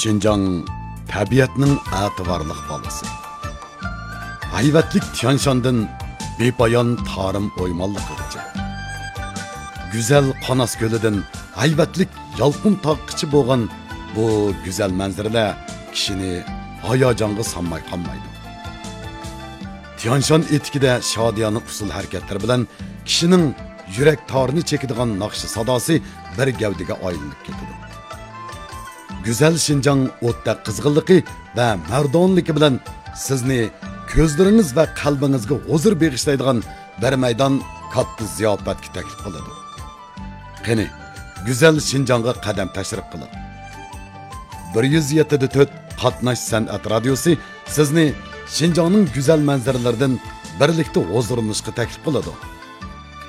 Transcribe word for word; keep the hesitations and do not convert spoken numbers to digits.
Şinjan tabiatning ativorliq bolasi. Hayvatlik Tianshandan bepoyon Tarım o'ymonligigacha. Güzel Qanas ko'lidan hayvatlik yalqin taqqichi bo'lgan bu güzel manzaralar kishini hayajonga solmay qolmaydi. Tianshan etikida shodiyona usul harakatlar bilan kishining yurak torini chekadigan naqshi sadosi bir gavdiga aylanib ketadi. Güzel Şinjan o'tda qizg'inligi va mardonligi bilan sizni ko'zlaringiz va qalbingizga huzur bag'ishlaydigan bir maydon katta ziyofatga taklif qiladi. Qani, Güzel Şinjanga qadam tashrif qiling. bir yuz yetti nuqta to'rt Qatnash san'at radiosi sizni Şinjanning go'zal manzaralaridan birlikda huzurlanishga taklif qiladi.